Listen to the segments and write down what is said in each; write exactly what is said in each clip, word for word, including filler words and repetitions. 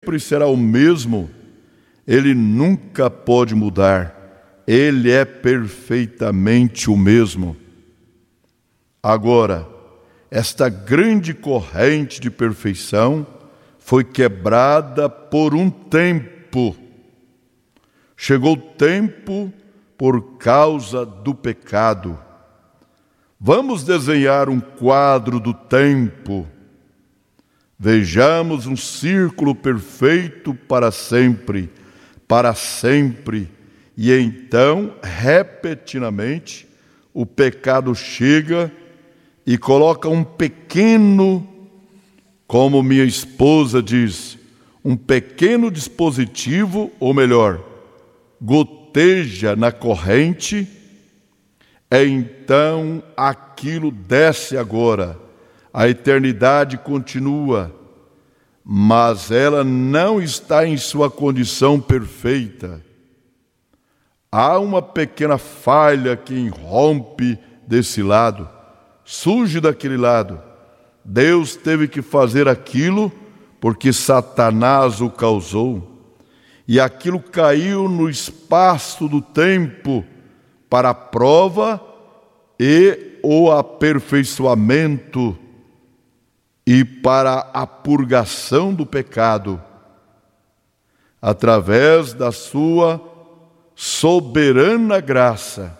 sempre será o mesmo, Ele nunca pode mudar. Ele é perfeitamente o mesmo. Agora, esta grande corrente de perfeição foi quebrada por um tempo. Chegou o tempo por causa do pecado. Vamos desenhar um quadro do tempo. Vejamos um círculo perfeito para sempre, para sempre. E então, repetidamente, o pecado chega e coloca um pequeno, como minha esposa diz, um pequeno dispositivo, ou melhor, goteja na corrente, então aquilo desce agora. A eternidade continua, mas ela não está em sua condição perfeita. Há uma pequena falha que irrompe desse lado, surge daquele lado. Deus teve que fazer aquilo porque Satanás o causou. E aquilo caiu no espaço do tempo para a prova e o aperfeiçoamento e para a purgação do pecado, através da sua soberana graça.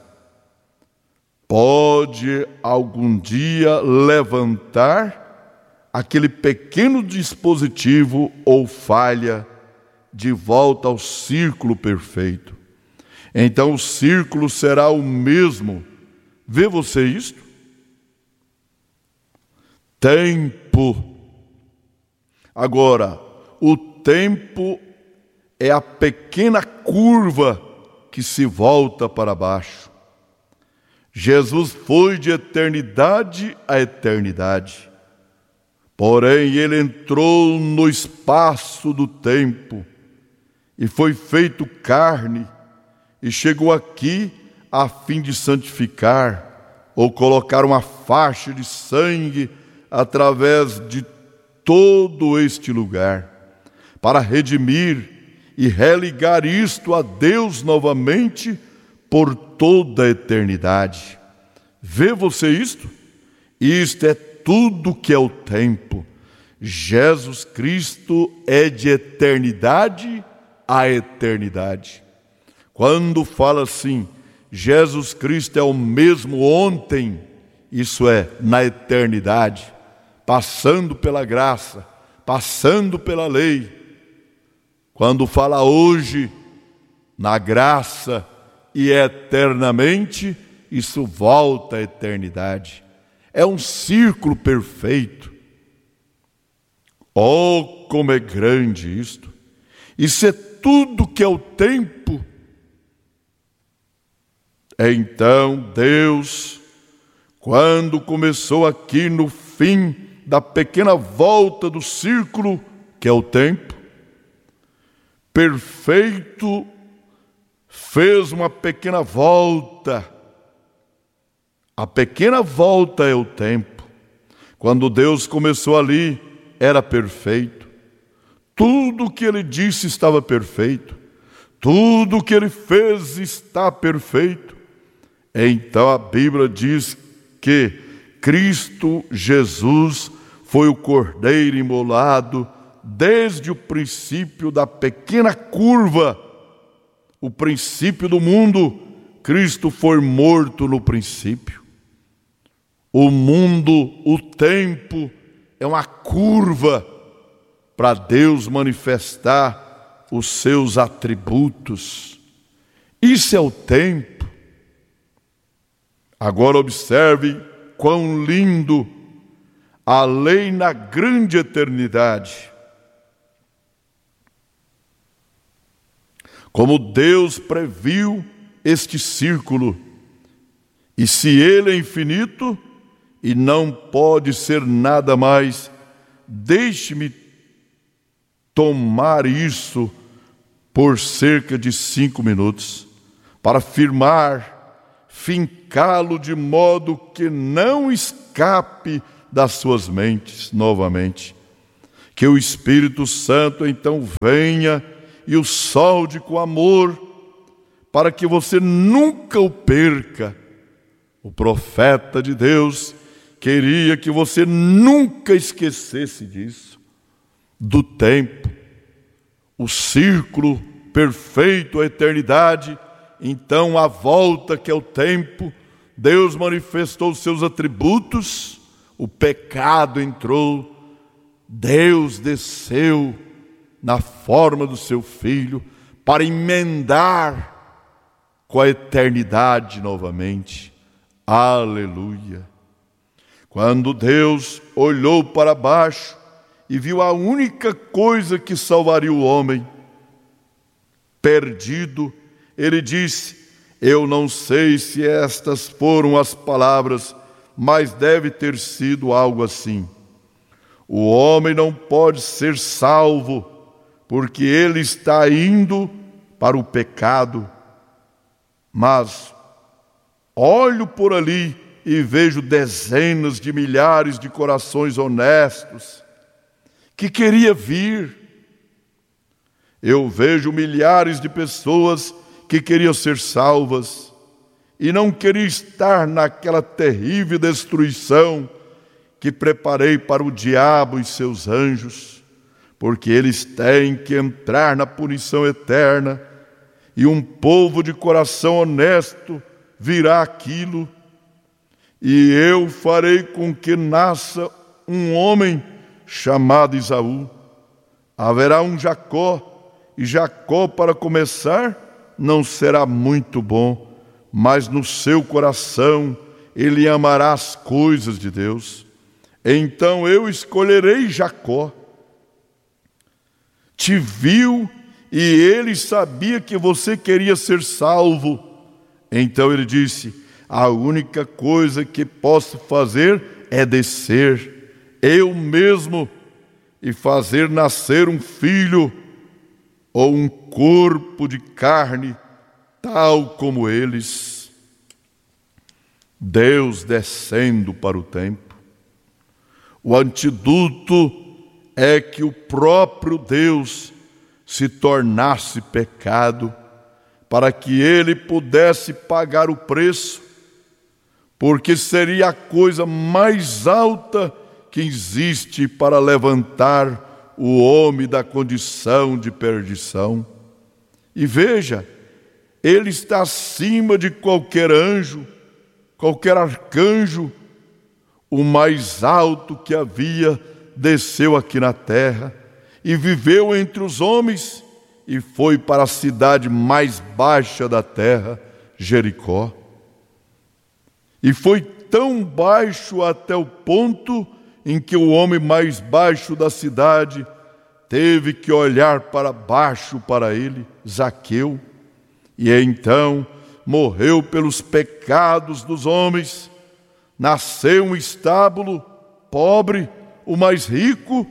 Pode algum dia levantar aquele pequeno dispositivo ou falha de volta ao círculo perfeito. Então o círculo será o mesmo. Vê você isto? Tempo. Agora, o tempo é a pequena curva que se volta para baixo. Jesus foi de eternidade a eternidade. Porém, ele entrou no espaço do tempo e foi feito carne e chegou aqui a fim de santificar ou colocar uma faixa de sangue através de todo este lugar, para redimir e religar isto a Deus novamente por toda a eternidade. Vê você isto? Isto é tudo que é o tempo. Jesus Cristo é de eternidade a eternidade. Quando fala assim, Jesus Cristo é o mesmo ontem, isso é, na eternidade, passando pela graça, passando pela lei. Quando fala hoje, na graça e eternamente, isso volta à eternidade. É um círculo perfeito. Oh, como é grande isto! Isso é tudo que é o tempo. Então Deus, quando começou aqui no fim da pequena volta do círculo, que é o tempo, perfeito, fez uma pequena volta. A pequena volta é o tempo. Quando Deus começou ali, era perfeito. Tudo o que Ele disse estava perfeito. Tudo o que Ele fez está perfeito. Então a Bíblia diz que Cristo Jesus foi o Cordeiro imolado desde o princípio da pequena curva, o princípio do mundo. Cristo foi morto no princípio. O mundo, o tempo, é uma curva para Deus manifestar os seus atributos. Isso é o tempo. Agora observe quão lindo a lei na grande eternidade. Como Deus previu este círculo, e se ele é infinito e não pode ser nada mais, deixe-me tomar isso por cerca de cinco minutos, para firmar, fincá-lo de modo que não escape das suas mentes novamente, Que o Espírito Santo então venha e o solde com amor, para que você nunca o perca. O profeta de Deus queria que você nunca esquecesse disso, do tempo, o círculo perfeito, a eternidade. Então, a volta que é o tempo, Deus manifestou os seus atributos, o pecado entrou, Deus desceu na forma do seu Filho para emendar com a eternidade novamente. Aleluia! Quando Deus olhou para baixo e viu a única coisa que salvaria o homem perdido, ele disse: eu não sei se estas foram as palavras, mas deve ter sido algo assim: o homem não pode ser salvo, porque ele está indo para o pecado. Mas olho por ali e vejo dezenas de milhares de corações honestos que queria vir. Eu vejo milhares de pessoas que queriam ser salvas e não queriam estar naquela terrível destruição que preparei para o diabo e seus anjos, porque eles têm que entrar na punição eterna, e um povo de coração honesto virá aquilo, e eu farei com que nasça um homem chamado Esaú. Haverá um Jacó, e Jacó, para começar, não será muito bom, mas no seu coração ele amará as coisas de Deus. Então eu escolherei Jacó. Te viu e ele sabia que você queria ser salvo. Então ele disse: a única coisa que posso fazer é descer, eu mesmo, e fazer nascer um filho ou um corpo de carne, tal como eles. Deus descendo para o tempo. O antídoto é que o próprio Deus se tornasse pecado, para que ele pudesse pagar o preço, porque seria a coisa mais alta que existe para levantar o homem da condição de perdição. E veja, ele está acima de qualquer anjo, qualquer arcanjo. O mais alto que havia desceu aqui na terra e viveu entre os homens e foi para a cidade mais baixa da terra, Jericó. E foi tão baixo até o ponto em que o homem mais baixo da cidade teve que olhar para baixo para ele, Zaqueu, e então morreu pelos pecados dos homens. Nasceu um estábulo, pobre, o mais rico.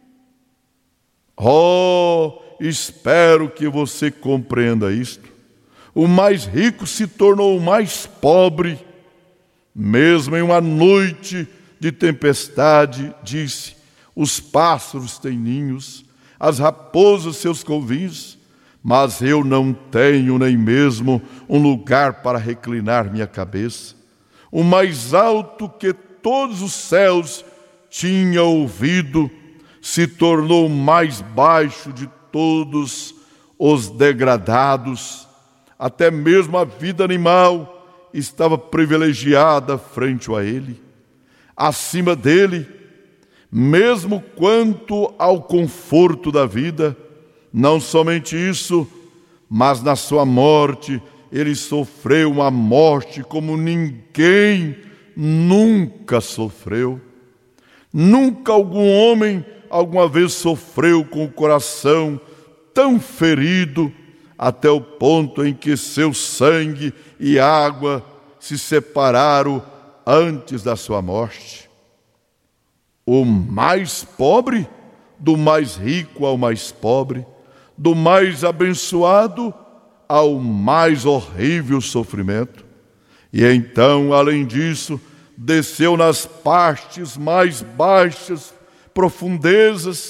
Oh, espero que você compreenda isto. O mais rico se tornou o mais pobre. Mesmo em uma noite de tempestade, disse: os pássaros têm ninhos, as raposas seus covis, mas eu não tenho nem mesmo um lugar para reclinar minha cabeça. O mais alto que todos os céus tinha ouvido se tornou o mais baixo de todos os degradados. Até mesmo a vida animal estava privilegiada frente a ele. Acima dele, mesmo quanto ao conforto da vida, não somente isso, mas na sua morte ele sofreu uma morte como ninguém nunca sofreu. Nunca algum homem alguma vez sofreu com o coração tão ferido, até o ponto em que seu sangue e água se separaram antes da sua morte. O mais pobre, do mais rico ao mais pobre, do mais abençoado ao mais horrível sofrimento. E então, além disso, desceu nas partes mais baixas, profundezas,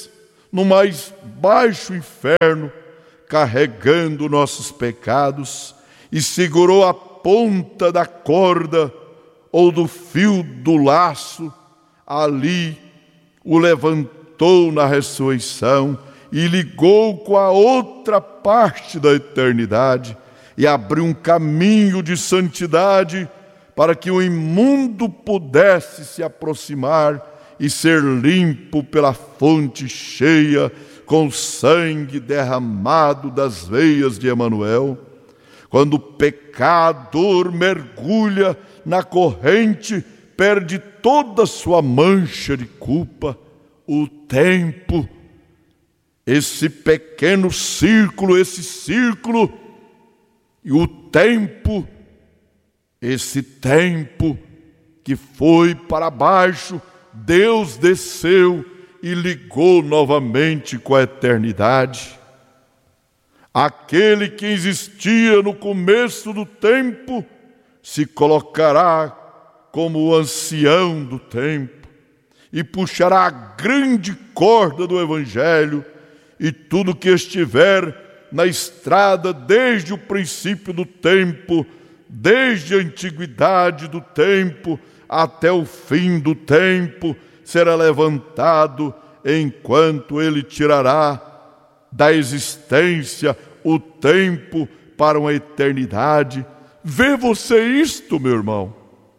no mais baixo inferno, carregando nossos pecados, e segurou a ponta da corda ou do fio do laço, ali o levantou na ressurreição e ligou com a outra parte da eternidade e abriu um caminho de santidade para que o imundo pudesse se aproximar e ser limpo pela fonte cheia com o sangue derramado das veias de Emanuel. Quando o pecador mergulha na corrente, perde toda a sua mancha de culpa. O tempo, esse pequeno círculo, esse círculo, e o tempo, esse tempo que foi para baixo, Deus desceu e ligou novamente com a eternidade. Aquele que existia no começo do tempo se colocará como o ancião do tempo e puxará a grande corda do Evangelho, e tudo que estiver na estrada desde o princípio do tempo, desde a antiguidade do tempo até o fim do tempo, será levantado, enquanto ele tirará da existência o tempo para uma eternidade. Vê você isto, meu irmão?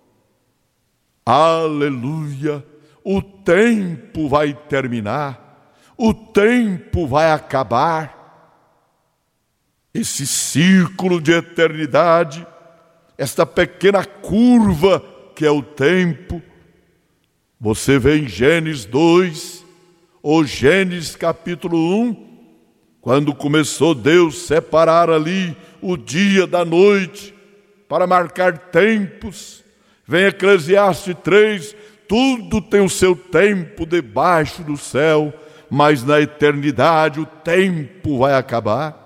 Aleluia! O tempo vai terminar, o tempo vai acabar. Esse círculo de eternidade, esta pequena curva que é o tempo, você vê em Gênesis dois, ou Gênesis capítulo um, quando começou Deus separar ali o dia da noite, para marcar tempos. Vem Eclesiastes três, tudo tem o seu tempo debaixo do céu, mas na eternidade o tempo vai acabar.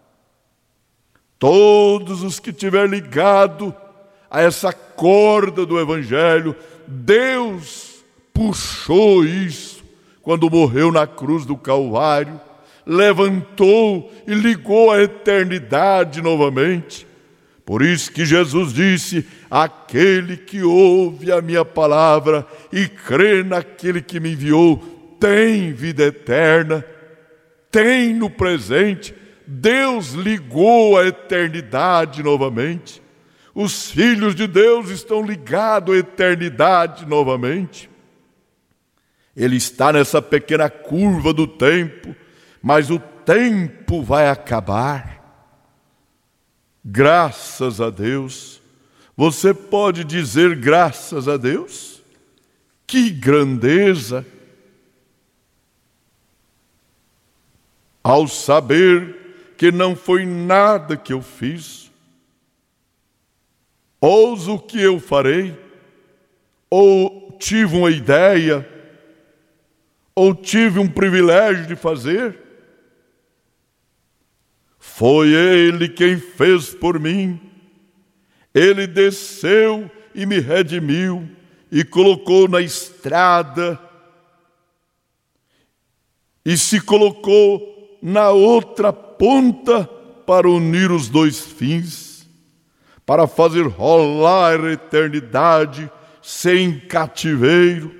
Todos os que tiver ligado a essa corda do Evangelho, Deus puxou isso quando morreu na cruz do Calvário, levantou e ligou a eternidade novamente. Por isso que Jesus disse: aquele que ouve a minha palavra e crê naquele que me enviou tem vida eterna, tem no presente. Deus ligou a eternidade novamente. Os filhos de Deus estão ligados à eternidade novamente. Ele está nessa pequena curva do tempo, mas o tempo vai acabar. Graças a Deus. Você pode dizer graças a Deus? Que grandeza! Ao saber que não foi nada que eu fiz, ouso o que eu farei, ou tive uma ideia, ou tive um privilégio de fazer. Foi Ele quem fez por mim. Ele desceu e me redimiu e colocou na estrada e se colocou na outra ponta para unir os dois fins, para fazer rolar a eternidade sem cativeiro.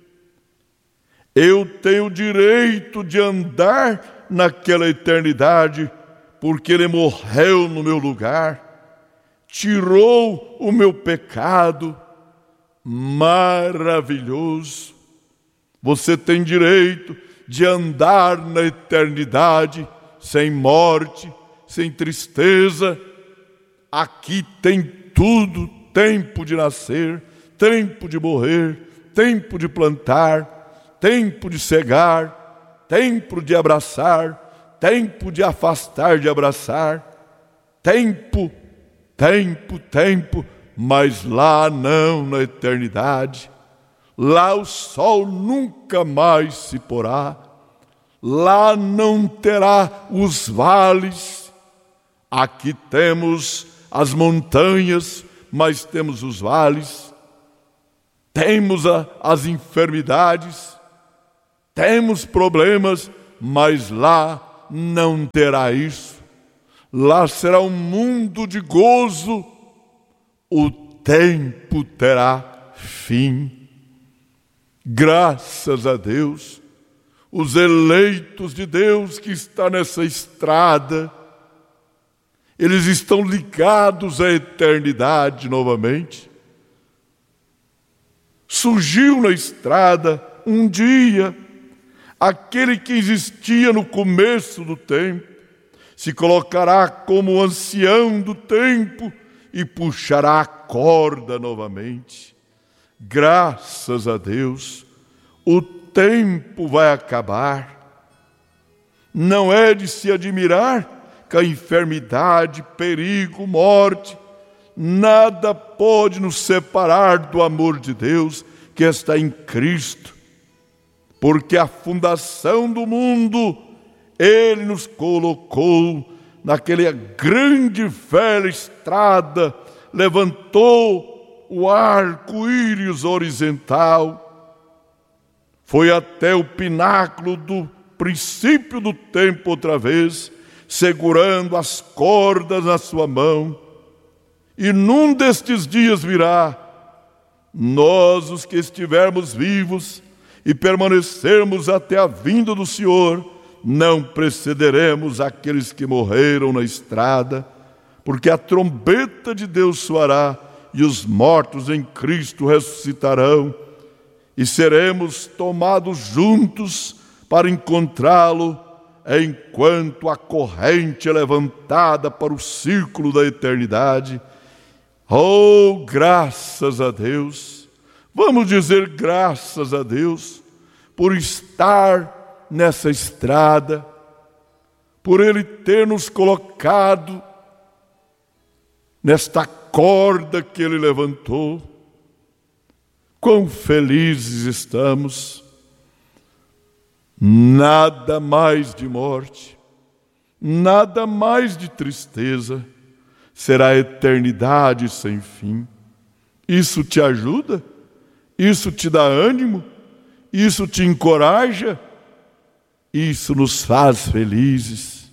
Eu tenho o direito de andar naquela eternidade, porque Ele morreu no meu lugar, tirou o meu pecado. Maravilhoso! Você tem direito de andar na eternidade sem morte, sem tristeza. Aqui tem tudo: tempo de nascer, tempo de morrer, tempo de plantar, tempo de cegar, tempo de abraçar, tempo de afastar de abraçar, tempo, tempo, tempo, mas lá não, na eternidade. Lá o sol nunca mais se porá, lá não terá os vales. Aqui temos as montanhas, mas temos os vales, temos a, as enfermidades, temos problemas, mas lá não terá isso. Lá será um mundo de gozo, o tempo terá fim. Graças a Deus, os eleitos de Deus que estão nessa estrada, eles estão ligados à eternidade novamente. Surgiu na estrada um dia aquele que existia no começo do tempo, se colocará como o ancião do tempo e puxará a corda novamente. Graças a Deus, o tempo vai acabar. Não é de se admirar que a enfermidade, perigo, morte, nada pode nos separar do amor de Deus que está em Cristo, porque a fundação do mundo Ele nos colocou naquela grande velha estrada, levantou o arco-íris horizontal, foi até o pináculo do princípio do tempo outra vez, segurando as cordas na sua mão, e num destes dias virá, nós os que estivermos vivos e permanecermos até a vinda do Senhor, não precederemos aqueles que morreram na estrada, porque a trombeta de Deus soará e os mortos em Cristo ressuscitarão, e seremos tomados juntos para encontrá-lo, enquanto a corrente é levantada para o círculo da eternidade. Oh, graças a Deus! Vamos dizer graças a Deus por estar nessa estrada, por Ele ter nos colocado nesta corda que Ele levantou. Quão felizes estamos! Nada mais de morte, nada mais de tristeza, será a eternidade sem fim. Isso te ajuda? Isso te dá ânimo? Isso te encoraja? Isso nos faz felizes.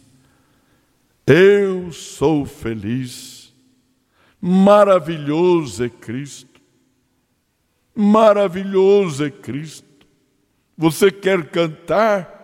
Eu sou feliz. Maravilhoso é Cristo. Maravilhoso é Cristo. Você quer cantar?